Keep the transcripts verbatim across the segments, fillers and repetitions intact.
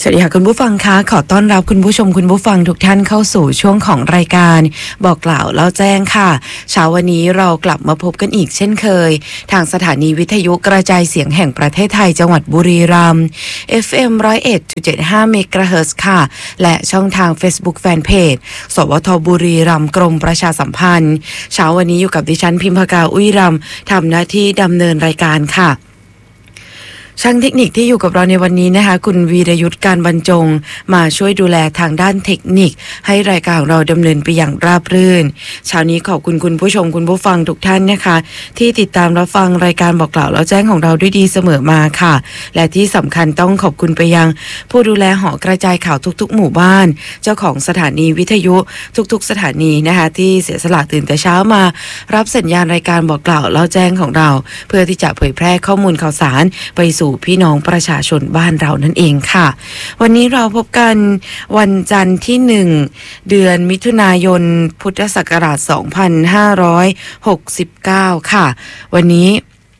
สวัสดีค่ะคุณผู้ฟังคะขอต้อนรับคุณผู้ชมคุณผู้ฟังทุกท่านเข้าสู่ช่วงของรายการบอกกล่าวเล่าแจ้งค่ะเช้าวันนี้เรากลับมาพบกันอีกเช่นเคยทางสถานีวิทยุกระจายเสียงแห่งประเทศไทยจังหวัดบุรีรัมย์ เอฟ เอ็ม หนึ่งศูนย์เอ็ดจุดเจ็ดห้า เมกะเฮิรตซ์ ค่ะและช่องทาง Facebook Fanpage สวทบุรีรัมย์กรมประชาสัมพันธ์เช้าวันนี้อยู่กับดิฉันพิมพากาอุ้ยรำทำหน้าที่ดำเนินรายการค่ะช่างเทคนิคที่อยู่กับเราในวันนี้นะคะคุณวีรยุทธการบรรจงมาช่วยดูแลทางด้านเทคนิคให้รายการของเราดำเนินไปอย่างราบรื่นเช้านี้ขอบคุณคุณผู้ชมคุณผู้ฟังทุกท่านนะคะที่ติดตามรับฟังรายการบอกกล่าวแล้วแจ้งของเราด้วยดีเสมอมาค่ะและที่สำคัญต้องขอบคุณไปยังผู้ดูแลหอกระจายข่าวทุกๆหมู่บ้านเจ้าของสถานีวิทยุทุกๆสถานีนะคะที่เสียสละตื่นแต่เช้ามารับสัญญาณรายการบอกกล่าวแล้วแจ้งของเราเพื่อที่จะเผยแพร่ข้อมูลข่าวสารไปสู่พี่น้องประชาชนบ้านเรานั่นเองค่ะวันนี้เราพบกันวันจันทร์ที่หนึ่งเดือนมิถุนายนพุทธศักราชสองพันห้าร้อยหกสิบเก้าค่ะวันนี้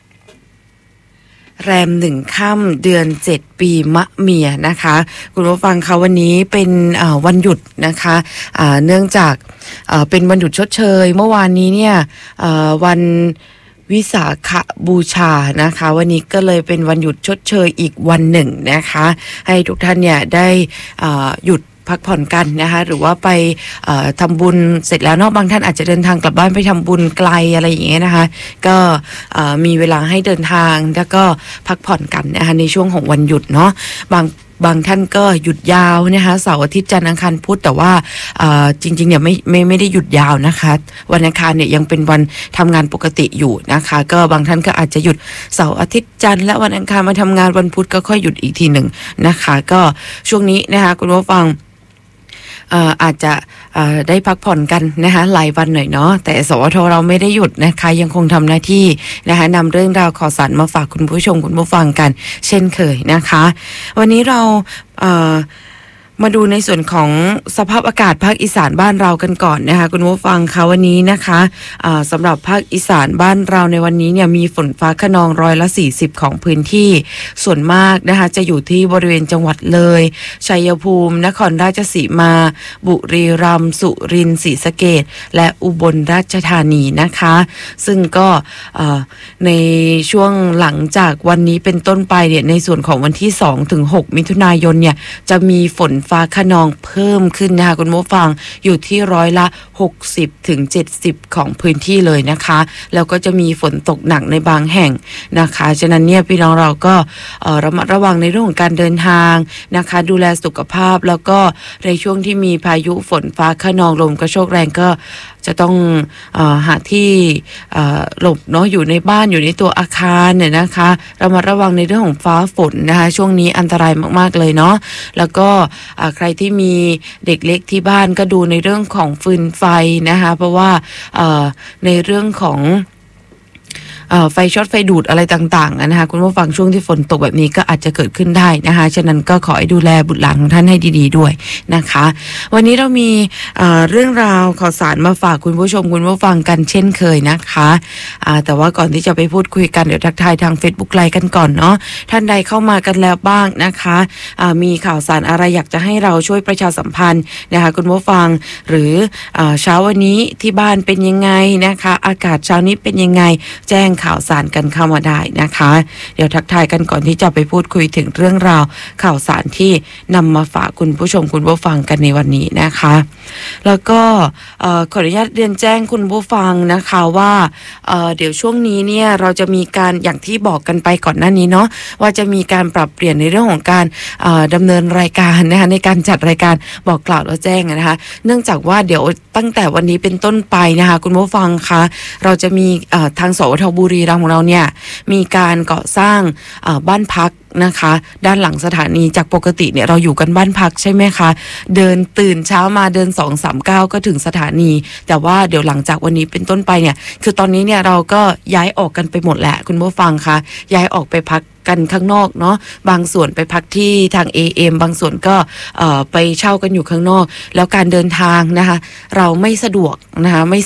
แรมหนึ่งค่ำเดือนเจ็ดปีมะเมียนะคะคุณผู้ฟังคะวันนี้เป็นวันหยุดนะคะเนื่องจากเป็นวันหยุดชดเชยเมื่อวานนี้เนี่ยวันวิสาขบูชานะคะวันนี้ก็เลยเป็นวันหยุดชดเชยอีกวันหนึ่งนะคะให้ทุกท่านเนี่ยได้หยุดพักผ่อนกันนะคะหรือว่าไปทำบุญเสร็จแล้วเนาะบางท่านอาจจะเดินทางกลับบ้านไปทำบุญไกลอะไรอย่างเงี้ยนะคะก็มีเวลาให้เดินทางแล้วก็พักผ่อนกันนะคะในช่วงของวันหยุดเนาะบางบางท่านก็หยุดยาวนะคะเสาร์อาทิตย์จันทร์อังคารพุธแต่ว่าจริงๆเนี่ยไม่ไม่ไม่ได้หยุดยาวนะคะวันอังคารเนี่ยยังเป็นวันทำงานปกติอยู่นะคะก็บางท่านก็อาจจะหยุดเสาร์อาทิตย์จันทร์และวันอังคารมาทำงานวันพุธก็ค่อยหยุดอีกทีหนึ่งนะคะก็ช่วงนี้นะคะคุณผู้ฟังอาจจะได้พักผ่อนกันนะคะหลายวันหน่อยเนาะแต่สวทเราไม่ได้หยุดนะคะยังคงทำหน้าที่นะคะนำเรื่องราวข่าวสารมาฝากคุณผู้ชมคุณผู้ฟังกันเช่นเคยนะคะวันนี้เรามาดูในส่วนของสภาพอากาศภาคอีสานบ้านเรากันก่อนนะคะคุณผู้ฟังคะวันนี้นะคะะสำหรับภาคอีสานบ้านเราในวันนี้เนี่ยมีฝนฟ้าคะนองร้อยละสี่สิบของพื้นที่ส่วนมากนะคะจะอยู่ที่บริเวณจังหวัดเลยชัยภูมินครราชสีมาบุรีรัมย์สุรินทร์ศรีสะเกษและอุบลราชธานีนะคะซึ่งก็ในช่วงหลังจากวันนี้เป็นต้นไปเนี่ยในส่วนของวันที่สองถึงหกมิถุนายนเนี่ยจะมีฝนฟ้าคะนองเพิ่มขึ้นนะคะคุณผู้ฟังอยู่ที่ร้อยละหกสิบถึงเจ็ดสิบของพื้นที่เลยนะคะแล้วก็จะมีฝนตกหนักในบางแห่งนะคะฉะนั้นเนี่ยพี่น้องเราก็ระมัดระวังในเรื่องของการเดินทางนะคะดูแลสุขภาพแล้วก็ในช่วงที่มีพายุฝนฟ้าคะนองลมกระโชกแรงก็จะต้องเอ่อหาที่เอ่อหลบเนาะอยู่ในบ้านอยู่ในตัวอาคารเนี่ยนะคะระมัดระวังในเรื่องของฟ้าฝนนะคะช่วงนี้อันตรายมากๆเลยเนาะแล้วก็ใครที่มีเด็กเล็กที่บ้านก็ดูในเรื่องของฟืนไฟนะคะเพราะว่าในเรื่องของไฟช็อตไฟดูดอะไรต่างๆนะคะคุณผู้ฟังช่วงที่ฝนตกแบบนี้ก็อาจจะเกิดขึ้นได้นะคะฉะนั้นก็ขอให้ดูแลบุตรหลานของท่านให้ดีๆด้วยนะคะวันนี้เรามีเรื่องราวข่าวสารมาฝากคุณผู้ชมคุณผู้ฟังกันเช่นเคยนะคะแต่ว่าก่อนที่จะไปพูดคุยกันเดี๋ยวทักทายทาง Facebook ไลฟ์กันก่อนเนาะท่านใดเข้ามากันแล้วบ้างนะคะมีข่าวสารอะไรอยากจะให้เราช่วยประชาสัมพันธ์นะคะคุณผู้ฟังหรือเช้าวันนี้ที่บ้านเป็นยังไงนะคะอากาศเช้านี้เป็นยังไงแจ้งข่าวสารกันเข้ามาได้นะคะเดี๋ยวทักทายกันก่อนที่จะไปพูดคุยถึงเรื่องราวข่าวสารที่นำมาฝากคุณผู้ชมคุณผู้ฟังกันในวันนี้นะคะแล้วก็ขออนุญาตเรียนแจ้งคุณผู้ฟังนะคะว่า เ, เดี๋ยวช่วงนี้เนี่ยเราจะมีการอย่างที่บอกกันไปก่อนหน้านี้เนาะว่าจะมีการปรับเปลี่ยนในเรื่องของการดำเนินรายการนะคะในการจัดรายการบอกกล่าวแล้วแจ้งนะคะเนื่องจากว่าเดี๋ยวตั้งแต่วันนี้เป็นต้นไปนะคะคุณผู้ฟังคะเราจะมีทางสวทบุรีรัมย์ของเราเนี่ยมีการก่อสร้างบ้านพักนะคะด้านหลังสถานีจากปกติเนี่ยเราอยู่กันบ้านพักใช่ไหมคะเดินตื่นเช้ามาเดินสองสามเก้าก็ถึงสถานีแต่ว่าเดี๋ยวหลังจากวันนี้เป็นต้นไปเนี่ยคือตอนนี้เนี่ยเราก็ย้ายออกกันไปหมดแหละคุณผู้ฟังคะย้ายออกไปพักกันข้างนอกเนาะบางส่วนไปพักที่ทาง เอ เอ็ม บางส่วนก็ไปเช่ากันอยู่ข้างนอกแล้วการเดินทางนะคะเราไม่สะดวกนะคะไม่สะดวก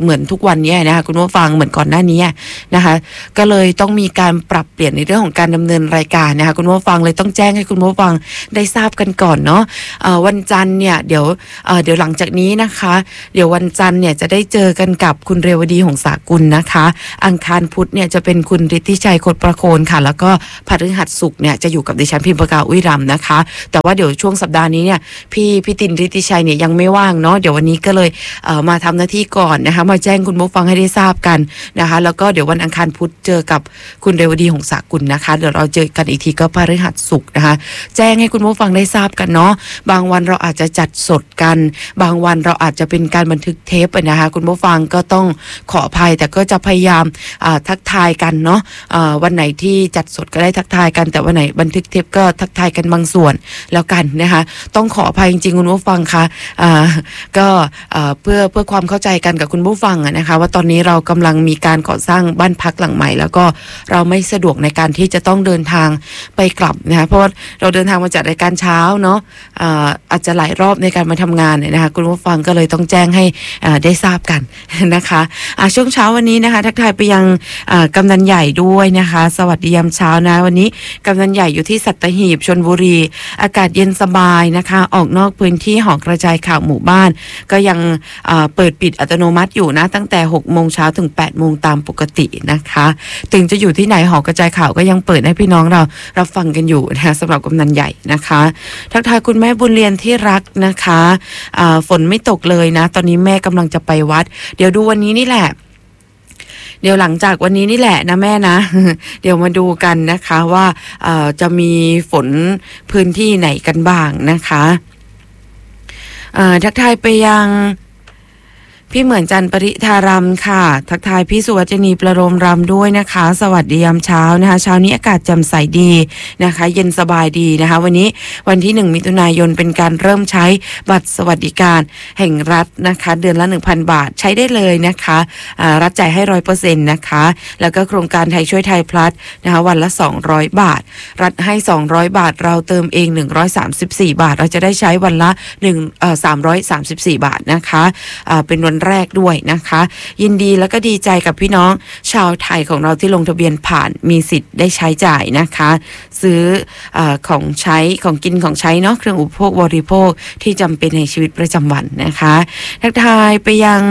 เหมือนทุกวันนี้นะคะคุณผู้ฟังเหมือนก่อนหน้านี้นะคะก็เลยต้องมีการปรับเปลี่ยนในเรื่องของการดำเนินรายการนะคะคุณผู้ฟังเลยต้องแจ้งให้คุณผู้ฟังได้ทราบกันก่อนเนาะวันจันทร์เนี่ยเดี๋ยวเดี๋ยวหลังจากนี้นะคะเดี๋ยววันจันทร์เนี่ยจะได้เจอกันกับคุณเรวดีหงสากุลนะคะอังคารพุธเนี่ยจะเป็นคุณฤทธิชัยคดประโคนค่ะแล้วก็พฤหัสศุกร์เนี่ยจะอยู่กับดิฉันพิมพ์ปากาอุ้ยรำนะคะแต่ว่าเดี๋ยวช่วงสัปดาห์นี้เนี่ยพี่พี่ตินฤทธิชัยเนี่ยยังไม่ว่างเนาะเดี๋ยววันนี้ก็เลยเอ่อมาทำหน้าที่ก่อนนะคะมาแจ้งคุณผู้ฟังให้ได้ทราบกันนะคะแล้วก็เดี๋ยววันอังคารพุธเจอกับคุณเรวดีหงสากุลนะคะเดี๋ยวเราเจอกันอีกทีก็พฤหัสศุกร์นะคะแจ้งให้คุณผู้ฟังได้ทราบกันเนาะบางวันเราอาจจะจัดสดกันบางวันเราอาจจะเป็นการบันทึกเทปนะคะคุณผู้ฟังก็ต้องขออภัยแต่ก็จะพยายามทักทายกันเนาะวันไหนที่จัดสดก็ได้ทักทายกันแต่วันไหนบันทึกเทปก็ทักทายกันบางส่วนแล้วกันนะคะต้องขออภัยจริงๆคุณผู้ฟังคะก็เพื่อเพื่อความเข้าใจกันกับคุณผู้ฟังนะคะว่าตอนนี้เรากำลังมีการก่อสร้างบ้านพักหลังใหม่แล้วก็เราไม่สะดวกในการที่จะต้องเดินทางไปกลับนะคะเพราะว่าเราเดินทางมาจัดรายการเช้าเนาะอาจจะหลายรอบในการมาทำงานเนี่ยนะคะคุณผู้ฟังก็เลยต้องแจ้งให้ได้ทราบกันนะคะช่วงเช้าวันนี้นะคะทักทายไปยังกำนันใหญ่ด้วยนะคะสวัสดียามเช้านะวันนี้กำนันใหญ่อยู่ที่สัตหีบชลบุรีอากาศเย็นสบายนะคะออกนอกพื้นที่หอกระจายข่าวหมู่บ้านก็ยังเปิดปิดอัตโนมัติอยู่นะตั้งแต่หกโมงเช้าถึงแปดโมงตามปกตินะคะถึงจะอยู่ที่ไหนหอกระจายข่าวก็ยังเปิดให้พี่น้องเรารับฟังกันอยู่นะคะสำหรับกำนันใหญ่นะคะทักทายคุณแม่บุญเรียนที่รักนะคะฝนไม่ตกเลยนะตอนนี้แม่กำลังจะไปวัดเดี๋ยวดูวันนี้นี่แหละเดี๋ยวหลังจากวันนี้นี่แหละนะแม่นะเดี๋ยวมาดูกันนะคะว่าจะมีฝนพื้นที่ไหนกันบ้างนะคะทักทายไปยังพี่เหมือนจันปริธารำค่ะทักทายพี่สุวัจนีประโลมรำด้วยนะคะสวัสดียามเช้านะคะเช้านี้อากาศแจ่มใสดีนะคะเย็นสบายดีนะคะวันนี้วันที่หนึ่งมิถุนายนเป็นการเริ่มใช้บัตรสวัสดิการแห่งรัฐนะคะเดือนละ หนึ่งพัน บาทใช้ได้เลยนะคะรัฐจ่ายให้ ร้อยเปอร์เซ็นต์ นะคะแล้วก็โครงการไทยช่วยไทยพลัสนะคะวันละสองร้อยบาทรัฐให้สองร้อยบาทเราเติมเองหนึ่งร้อยสามสิบสี่บาทเราจะได้ใช้วันละ1เอ่อสามร้อยสามสิบสี่บาทนะคะอ่าเป็นวันแรกด้วยนะคะยินดีแล้วก็ดีใจกับพี่น้องชาวไทยของเราที่ลงทะเบียนผ่านมีสิทธิ์ได้ใช้จ่ายนะคะซื้อเอ่อของใช้ของกินของใช้เนาะเครื่องอุปโภคบริโภคที่จำเป็นในชีวิตประจำวันนะคะทักทายไปยัง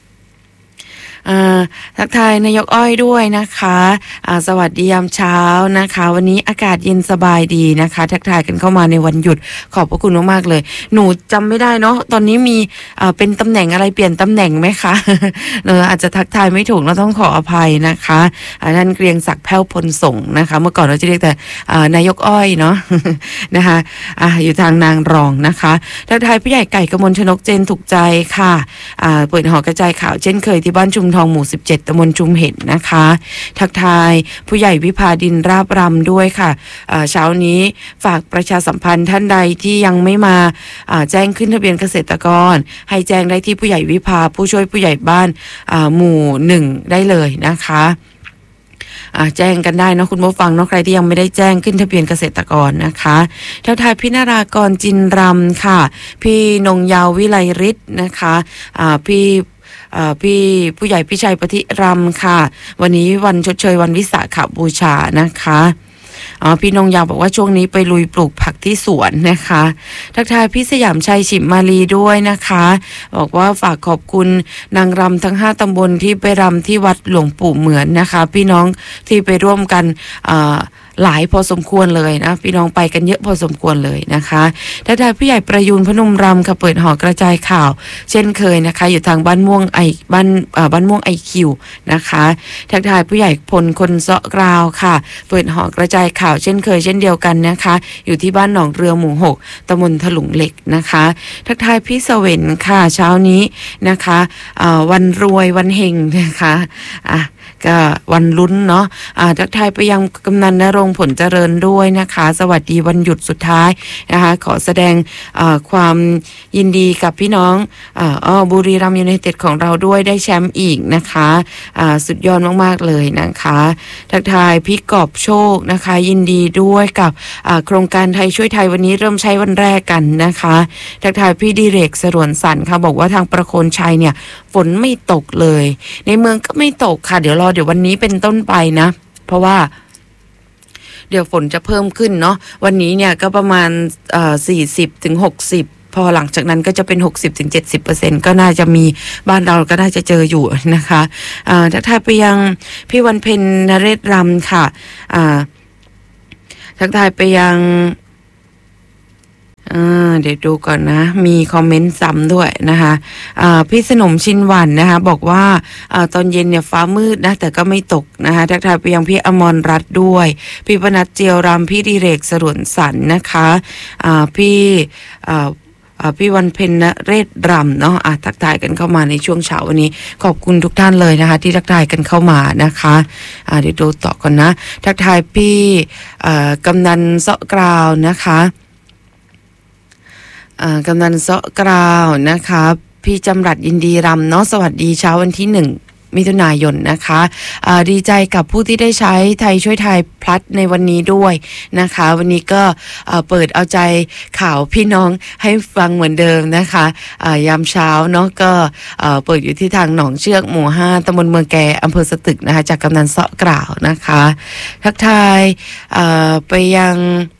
ทักทายนายกอ้อยด้วยนะคะสวัสดียามเช้านะคะวันนี้อากาศเย็นสบายดีนะคะทักทายกันเข้ามาในวันหยุดขอบพระคุณมากๆเลยหนูจำไม่ได้เนาะตอนนี้มีเป็นตำแหน่งอะไรเปลี่ยนตำแหน่งไหมคะเอออาจจะทักทายไม่ถูกเราต้องขออภัยนะคะท่านเกรียงศักดิ์แพ้วพลส่งนะคะเมื่อก่อนเราจะเรียกแต่นายกอ้อยเนาะนะคะอ่ะอยู่ทางนางรองนะคะทักทายพี่ใหญ่ไก่กมลชนกเจนถูกใจค่ะเปิดหอกระจายข่าวเช่นเคยที่บ้านชุมทองหมู่สิบเจ็ดตำบลชุมเห็นนะคะทักทายผู้ใหญ่วิภาดินราบรำด้วยค่ะเช้านี้ฝากประชาสัมพันธ์ท่านใดที่ยังไม่มาแจ้งขึ้นทะเบียนเกษตรกรให้แจ้งได้ที่ผู้ใหญ่วิภาผู้ช่วยผู้ใหญ่บ้านหมู่หนึ่งได้เลยนะคะแจ้งกันได้นะคุณผู้ฟังเนาะใครที่ยังไม่ได้แจ้งขึ้นทะเบียนเกษตรกรนะคะทักทายพี่นารากรจินรำค่ะพี่นงยาววิไลฤทธิ์นะคะพี่พี่ผู้ใหญ่พี่ชัยปฏิรำค่ะวันนี้วันชดเชยวันวิสาขบูชานะคะอ๋อพี่นงยาวบอกว่าช่วงนี้ไปลุยปลูกผักที่สวนนะคะทักทายพี่สยามชัยฉิมมาลีด้วยนะคะบอกว่าฝากขอบคุณนางรำทั้งห้าตำบลที่ไปรำที่วัดหลวงปู่เหมือนนะคะพี่น้องที่ไปร่วมกันอ่าหลายพอสมควรเลยนะพี่น้องไปกันเยอะพอสมควรเลยนะคะทักทายผู้ใหญ่ประยูนพนมรำค่ะเปิดหอกระจายข่าวเช่นเคยนะคะอยู่ทางบ้านม่วงไอบ้านอ่าบ้านม่วงไอคิวนะคะทักทายผู้ใหญ่พลคนเซาะกราวค่ะเปิดหอกระจายข่าวเช่นเคยเช่นเดียวกันนะคะอยู่ที่บ้านหนองเรือหมู่หกตำบลถลุงเหล็กนะคะทักทายพี่เสเว่นค่ะเช้านี้นะคะอ่าวันรวยวันเฮงนะคะอ่ะก็วันลุ้นเนาะอ่าทักทายไปยังกำนันณรงค์ผลเจริญด้วยนะคะสวัสดีวันหยุดสุดท้ายนะคะขอแสดงความยินดีกับพี่น้องอ๋อบุรีรัมย์ยูไนเต็ดของเราด้วยได้แชมป์อีกนะคะสุดยอดมากๆเลยนะคะทักทายพี่กอบโชคนะคะยินดีด้วยกับโครงการไทยช่วยไทยวันนี้เริ่มใช้วันแรกกันนะคะทักทายพี่ดิเรกสรวนสันค่ะบอกว่าทางประโคนชัยเนี่ยฝนไม่ตกเลยในเมืองก็ไม่ตกค่ะเดี๋ยวรอเดี๋ยววันนี้เป็นต้นไปนะเพราะว่าเดี๋ยวฝนจะเพิ่มขึ้นเนาะวันนี้เนี่ยก็ประมาณเอ่อสี่สิบถึงหกสิบพอหลังจากนั้นก็จะเป็น หกสิบถึงเจ็ดสิบเปอร์เซ็นต์ ก็น่าจะมีบ้านเราก็น่าจะเจออยู่นะคะอ่าทักทายไปยังพี่วันเพ็ญนเรศรำค่ะอ่าทักทายไปยังอ่าเดี๋ยวดูก่อนนะมีคอมเมนต์ซ้ำด้วยนะคะอ่าพี่สนมชินหวันนะคะบอกว่าอ่าตอนเย็นเนี่ยฟ้ามืดนะแต่ก็ไม่ตกนะคะทักทายไปยังพี่อมรรัตน์ด้วยพี่ปนัดเจียวรำพี่ดิเรกสรวนสันนะคะอ่าพี่อ่าพี่วันเพ็ญนเรศรำเนาะอ่ะทักทายกันเข้ามาในช่วงเช้าวันนี้ขอบคุณทุกท่านเลยนะคะที่ทักทายกันเข้ามานะคะอ่าเดี๋ยวดูต่อก่อนนะทักทายพี่อ่ากำนันเซาะกราวนะคะอ่ากำนันเซาะกราวนะคะพี่จำรัดยินดีรำเนาะสวัสดีเช้าวันที่หนึ่งมิถุนายนนะคะอ่าดีใจกับผู้ที่ได้ใช้ไทยช่วยไทยพลัดในวันนี้ด้วยนะคะวันนี้ก็อ่าเปิดเอาใจข่าวพี่น้องให้ฟังเหมือนเดิมนะคะอ่ายามเช้าเนาะก็อ่าเปิดอยู่ที่ทางหนองเชือกหมู่ห้าตำบลเมืองแกอำเภอสตึกนะคะจากกำนันเซาะกล่าวนะคะทักทายอ่าไปยัง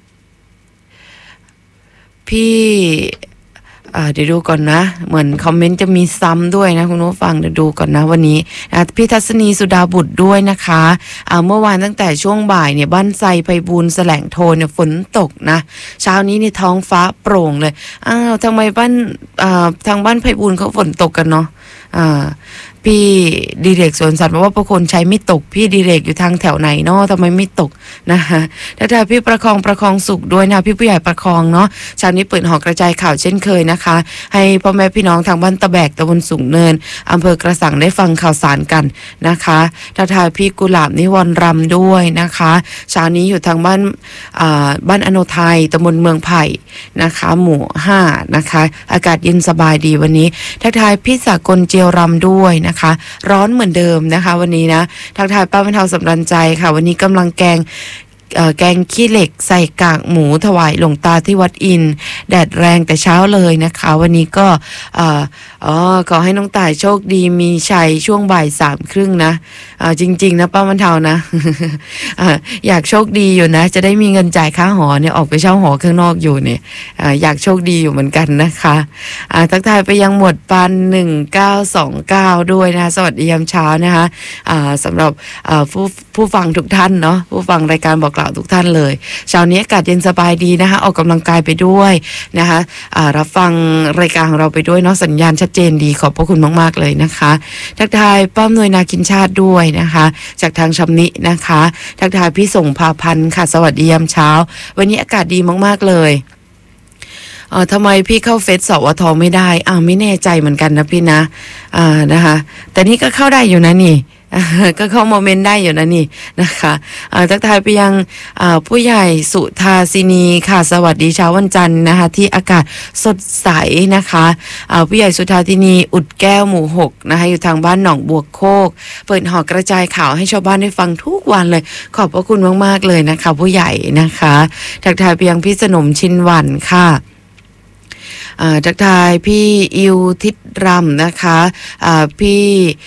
พี่อ่าเดี๋ยวดูก่อนนะเหมือนคอมเมนต์จะมีซ้ำด้วยนะคุณผู้ฟังเดี๋ยวดูก่อนนะวันนี้นะพี่ทัศนีสุดาบุตรด้วยนะคะอ่าเมื่อวานตั้งแต่ช่วงบ่ายเนี่ยบ้านไซไพบูลย์แสลงโทนเนี่ยฝนตกนะเช้านี้ในท้องฟ้าโปร่งเลยอ้าวทำไมบ้านอ่าทางบ้านไพบูลย์เขาฝนตกกันเนาะอ่าพี่ดิเรกสวนสัตว์บอกว่าประคนใช้ไม่ตกพี่ดิเรกอยู่ทางแถวไหนเนาะทำไมไม่ตกนะคะแล้วถ้าพี่ประคองประคองสุขด้วยนะพี่ผู้ใหญ่ประคองเนาะเช้านี้เปิดหอกระจายข่าวเช่นเคยนะคะให้พ่อแม่พี่น้องทางบ้านตะแบกตะบนสูงเนินอำเภอกระสังได้ฟังข่าวสารกันนะคะทักทายพี่กุหลาบนิวรณ์รำด้วยนะคะเช้านี้อยู่ทางบ้านอ่าบ้านอโนไทยตำบลเมืองไผ่นะคะหมู่ห้านะคะอากาศเย็นสบายดีวันนี้ทักทายพี่สากลเจียวรำด้วยนะคะร้อนเหมือนเดิมนะคะวันนี้นะทักทายป้าบรรเทาสำรันใจค่ะวันนี้กำลังแกงแกงขี้เหล็กใส่กากหมูถวายหลวงตาที่วัดอินแดดแรงแต่เช้าเลยนะคะวันนี้ก็อ๋อขอให้น้องต่ายโชคดีมีชัยช่วงบ่ายสามครึ่งนะจริงๆนะป้าบรรเทานะอยากโชคดีอยู่นะจะได้มีเงินจ่ายค่าหอเนี่ยออกไปเช่าหอข้างนอกอยู่เนี่ยอยากโชคดีอยู่เหมือนกันนะคะทักทายไปยังหมวดปันหนึ่งเก้าสองเก้าด้วยนะคะสวัสดียามเช้านะคะสำหรับผู้ผู้ฟังทุกท่านเนาะผู้ฟังรายการบอกกล่าวทุกท่านเลยเช้านี้อากาศเย็นสบายดีนะคะออกกำลังกายไปด้วยนะคะรับฟังรายการของเราไปด้วยเนาะสัญญาณชัดเจนดีขอบพระคุณมากๆเลยนะคะทักทายป้าหน่วยนาคินชาติด้วยนะคะจากทางชำนินะคะทักทายพี่ส่งพาพันธ์ค่ะสวัสดียามเช้าวันนี้อากาศดีมากๆเลยเออทำไมพี่เข้าเฟซสวทไม่ได้อ้าวไม่แน่ใจเหมือนกันนะพี่นะอ่านะคะแต่นี่ก็เข้าได้อยู่นะนี่ก็เข้าโมเมนต์ได้อยู่นะนี่นะคะทักทายไปยังผู้ใหญ่สุธาสินีค่ะสวัสดีเช้าวันจันทร์นะคะที่อากาศสดใสนะคะผู้ใหญ่สุธาสินีอุดแก้วหมู่หกนะคะอยู่ทางบ้านหนองบัวโคกเปิดหอกระจายข่าวให้ชาวบ้านได้ฟังทุกวันเลยขอบพระคุณมากๆเลยนะคะผู้ใหญ่นะคะทักทายไปยังพี่สนมชินหวันค่ะทักทายพี่อิวทิดรำนะคะพี่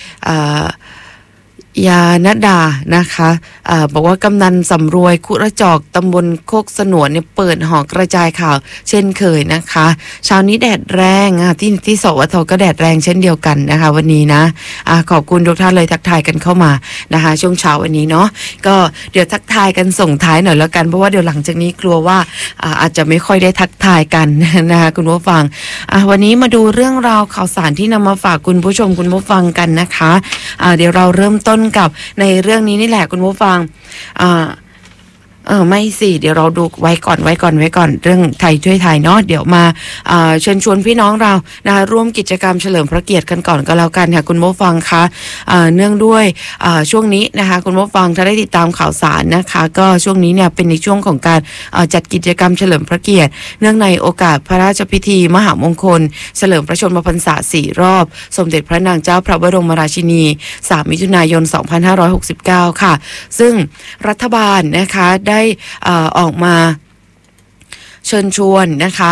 ยานดานะคะอ่าบอกว่ากำนันสำรวยคุระจอกตำบลโคกสนวนเนี่ยเปิดหอกระจายข่าวเช่นเคยนะคะเช้านี้แดดแรงอ่ะที่ที่สวทก็แดดแรงเช่นเดียวกันนะคะวันนี้นะอ่าขอบคุณทุกท่านเลยทักทายกันเข้ามานะคะช่วงเช้าวันนี้เนาะก็เดี๋ยวทักทายกันส่งท้ายหน่อยแล้วกันเพราะว่าเดี๋ยวหลังจากนี้กลัวว่าอ่าอาจจะไม่ค่อยได้ทักทายกันนะคะคุณผู้ฟังอ่าวันนี้มาดูเรื่องราวข่าวสารที่นำมาฝากคุณผู้ชมคุณผู้ฟังกันนะคะอ่าเดี๋ยวเราเริ่มต้นกับในเรื่องนี้นี่แหละคุณผู้ฟังอ่าเออไม่สิเดี๋ยวเราดูไว้ก่อนไว้ก่อนไว้ก่อนเรื่องไทยช่วยไทยเนาะเดี๋ยวมาเชิญชวนพี่น้องเรานะคะร่วมกิจกรรมเฉลิมพระเกียรติกันก่อนก็แล้วกันค่ะคุณผู้ฟังคะเนื่องด้วยช่วงนี้นะคะคุณผู้ฟังถ้าได้ติดตามข่าวสารนะคะก็ช่วงนี้เนี่ยเป็นในช่วงของการจัดกิจกรรมเฉลิมพระเกียรติเนื่องในโอกาสพระราชพิธีมหามงคลเฉลิมพระชนมพรรษาสี่รอบสมเด็จพระนางเจ้าพระบรมราชินีสามมิถุนายนสองพันห้าร้อยหกสิบเก้าค่ะซึ่งรัฐบาลนะคะได้ออกมาเชิญชวนนะคะ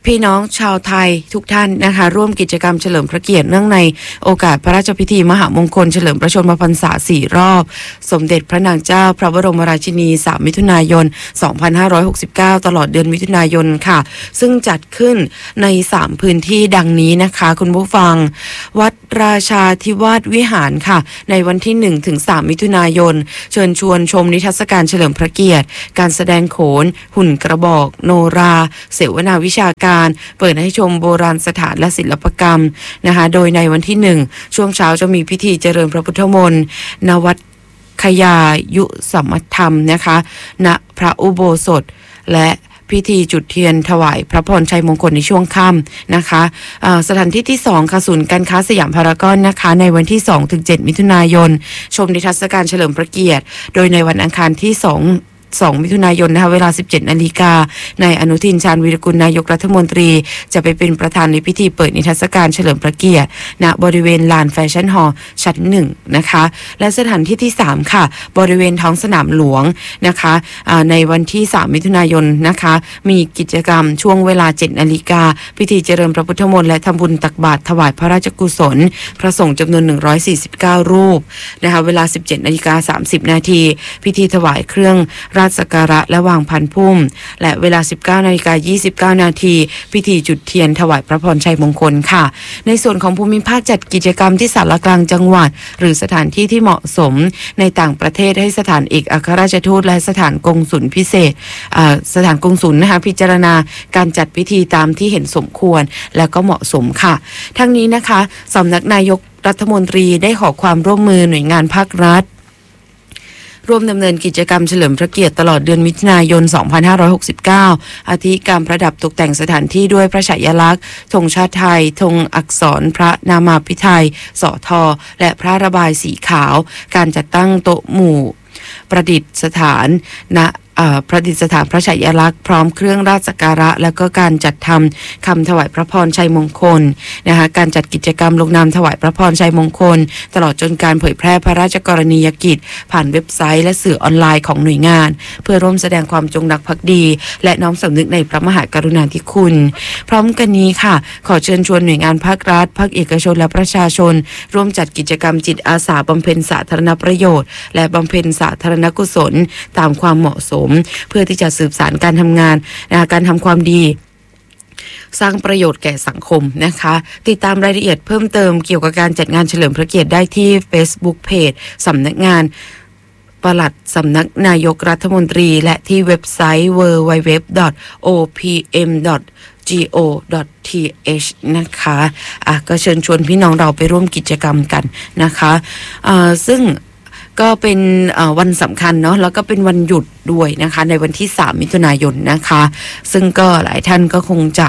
พี่น้องชาวไทยทุกท่านนะคะร่วมกิจกรรมเฉลิมพระเกียรติเนื่องในโอกาสพระราชพิธีมหามงคลเฉลิมพระชนมพรรษาสี่รอบสมเด็จพระนางเจ้าพระบรมราชินีสามมิถุนายนสองพันห้าร้อยหกสิบเก้าตลอดเดือนมิถุนายนค่ะซึ่งจัดขึ้นในสามพื้นที่ดังนี้นะคะคุณผู้ฟังวัดราชาธิวาสวิหารค่ะในวันที่หนึ่งถึงสามมิถุนายนเชิญชวนชมนิทรรศการเฉลิมพระเกียรติการแสดงโขนหุ่นกระบอกโนราเสวนาวิชาการเปิดให้ชมโบราณสถานและศิลปกรรมนะคะโดยในวันที่หนึ่งช่วงเช้าจะมีพิธีเจริญพระพุทธมนต์ณวัดขยายุสัมมธรรมนะคะณพระอุโบสถและพิธีจุดเทียนถวายพระพรชัยมงคลในช่วงค่ำนะคะสถานที่ที่สองค่ะศูนย์การค้าสยามพารากอนนะคะในวันที่สองถึงเจ็ดมิถุนายนชมนิทรรศการเฉลิมพระเกียรติโดยในวันอังคารที่สองสองมิถุนายนนะคะเวลา สิบเจ็ดนาฬิกา นายอนุทินชาญวีรกุลนายกรัฐมนตรีจะไปเป็นประธานในพิธีเปิดนิทรรศการเฉลิมพระเกียรติณบริเวณลานแฟชั่นฮอลล์ชั้นหนึ่งนะคะและสถานที่ที่สามค่ะบริเวณท้องสนามหลวงนะคะในวันที่สามมิถุนายนนะคะมีกิจกรรมช่วงเวลา เจ็ดนาฬิกา พิธีเจริญพระพุทธมนต์และทำบุญตักบาตรถวายพระราชกุศลพระสงฆ์จำนวนหนึ่งร้อยสี่สิบเก้ารูปนะคะเวลา สิบเจ็ดนาฬิกาสามสิบนาทีพิธีถวายเครื่องราชสักการะและวางพันพุ่มและเวลา สิบเก้านาฬิกายี่สิบเก้านาทีพิธีจุดเทียนถวายพระพรชัยมงคลค่ะในส่วนของภูมิภาคจัดกิจกรรมที่ศาลากลางจังหวัดหรือสถานที่ที่เหมาะสมในต่างประเทศให้สถานเอกอัครราชทูตและสถานกงสุลพิเศษสถานกงสุลนะคะพิจารณาการจัดพิธีตามที่เห็นสมควรและก็เหมาะสมค่ะทั้งนี้นะคะสำนักนายกรัฐมนตรีได้ขอความร่วมมือหน่วยงานภาครัฐร่วมดำเนินกิจกรรมเฉลิมพระเกียรติตลอดเดือนมิถุนายนสองพันห้าร้อยหกสิบเก้าอาทิการประดับตกแต่งสถานที่ด้วยพระฉายาลักษณ์ธงชาติไทยธงอักษรพระนามาภิไธยสอทอและพระระบายสีขาวการจัดตั้งโต๊ะหมู่ประดิษฐานณประดิษฐานพระฉายาลักษณ์พร้อมเครื่องราชสักการะและก็การจัดทำคำถวายพระพรชัยมงคลนะคะการจัดกิจกรรมลงนามถวายพระพรชัยมงคลตลอดจนการเผยแพร่พระราชกรณียกิจผ่านเว็บไซต์และสื่อออนไลน์ของหน่วยงานเพื่อร่วมแสดงความจงรักภักดีและน้อมสำนึกในพระมหากรุณาธิคุณพร้อมกันนี้ค่ะขอเชิญชวนหน่วยงานภาครัฐภาคเอกชนและประชาชนร่วมจัดกิจกรรมจิตอาสาบำเพ็ญสาธารณประโยชน์และบำเพ็ญสาธารณกุศลตามความเหมาะสมเพื่อที่จะสืบสานการทำงานการทำความดีสร้างประโยชน์แก่สังคมนะคะติดตามรายละเอียดเพิ่มเติมเกี่ยวกับการจัดงานเฉลิมพระเกียรติได้ที่ Facebook Page สำนักงานปลัดสำนักนายกรัฐมนตรีและที่เว็บไซต์ ดับเบิลยู ดับเบิลยู ดับเบิลยู ดอท โอ พี เอ็ม ดอท จี โอ ดอท ที เอช นะคะอ่ะก็เชิญชวนพี่น้องเราไปร่วมกิจกรรมกันนะคะอ่าซึ่งก็เป็นวันสำคัญเนาะแล้วก็เป็นวันหยุดด้วยนะคะในวันที่สามมิถุนายนนะคะซึ่งก็หลายท่านก็คงจะ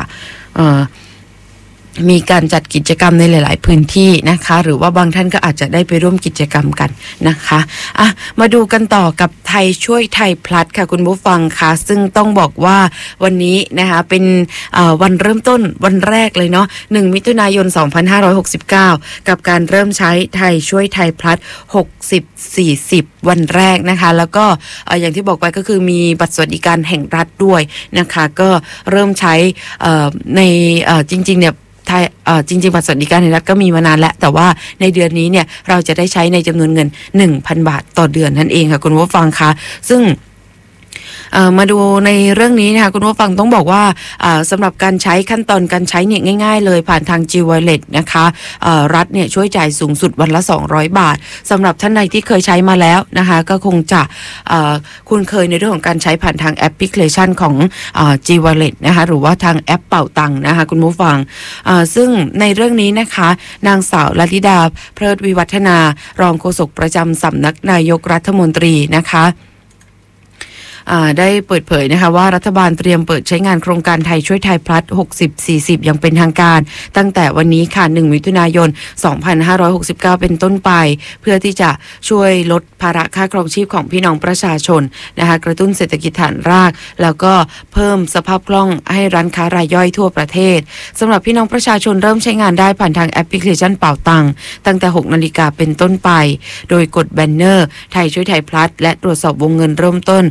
มีการจัดกิจกรรมในหลายๆพื้นที่นะคะหรือว่าบางท่านก็อาจจะได้ไปร่วมกิจกรรมกันนะคะอ่ะมาดูกันต่อกับไทยช่วยไทยพลัสค่ะคุณผู้ฟังค่ะซึ่งต้องบอกว่าวันนี้นะคะเป็นวันเริ่มต้นวันแรกเลยเนาะหนึ่งมิถุนายนสองพันห้าร้อยหกสิบเก้ากับการเริ่มใช้ไทยช่วยไทยพลัสหกสิบ สี่สิบวันแรกนะคะแล้วก็อย่างที่บอกไปก็คือมีบัตรสวัสดิการแห่งรัฐด้วยนะคะก็เริ่มใช้ในจริงๆเนี่ยไทยเอ่อจริงๆบัตรสวัสดิการแห่งรัฐก็มีมานานแล้วแต่ว่าในเดือนนี้เนี่ยเราจะได้ใช้ในจำนวนเงิน หนึ่งพัน บาทต่อเดือนนั่นเองค่ะคุณผู้ฟังคะซึ่งมาดูในเรื่องนี้นะคะคุณผู้ฟังต้องบอกว่าสำหรับการใช้ขั้นตอนการใช้เนี่ยง่ายๆเลยผ่านทาง G-Wallet นะคะรัฐเนี่ยช่วยจ่ายสูงสุดวันละสองร้อยบาทสำหรับท่านใดที่เคยใช้มาแล้วนะคะก็คงจะคุ้นเคยในเรื่องของการใช้ผ่านทางแอปพลิเคชันของ G-Wallet นะคะหรือว่าทางแอปเป่าตังค์นะคะคุณผู้ฟังซึ่งในเรื่องนี้นะคะนางสาวลลิดาเพลิดวิวัฒนารองโฆษกประจำสำนักนายกรัฐมนตรีนะคะได้เปิดเผยนะคะว่ารัฐบาลเตรียมเปิดใช้งานโครงการไทยช่วยไทยพลัสหกสิบ สี่สิบอย่างเป็นทางการตั้งแต่วันนี้ค่ะหนึ่งมิถุนายนสองพันห้าร้อยหกสิบเก้าเป็นต้นไปเพื่อที่จะช่วยลดภาระค่าครองชีพของพี่น้องประชาชนนะคะกระตุ้นเศรษฐกิจฐานรากแล้วก็เพิ่มสภาพคล่องให้ร้านค้ารายย่อยทั่วประเทศสำหรับพี่น้องประชาชนเริ่มใช้งานได้ผ่านทางแอปพลิเคชันเป่าตังตั้งแต่หกนาฬิกาเป็นต้นไปโดยกดแบนเนอร์ไทยช่วยไทยพลัสและตรวจสอบวงเงินเริ่มต้นได้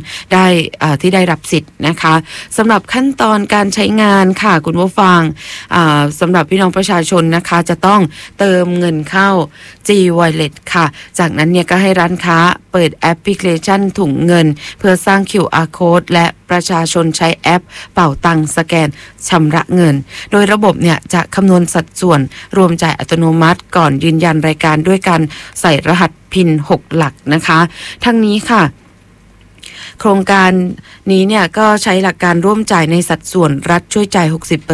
ได้อ่าที่ได้รับสิทธิ์นะคะสำหรับขั้นตอนการใช้งานค่ะคุณผู้ฟังอ่าสำหรับพี่น้องประชาชนนะคะจะต้องเติมเงินเข้า G Wallet ค่ะจากนั้นเนี่ยก็ให้ร้านค้าเปิดแอปพลิเคชันถุงเงินเพื่อสร้าง คิว อาร์ Code และประชาชนใช้แอปเป่าตังสแกนชำระเงินโดยระบบเนี่ยจะคำนวณสัดส่วนรวมจ่ายอัตโนมัติก่อนยืนยันรายการด้วยการใส่รหัสพินหกหลักนะคะทั้งนี้ค่ะโครงการนี้เนี่ยก็ใช้หลักการร่วมจ่ายในสัดส่วนรัฐช่วยจ่าย หกสิบเปอร์เซ็นต์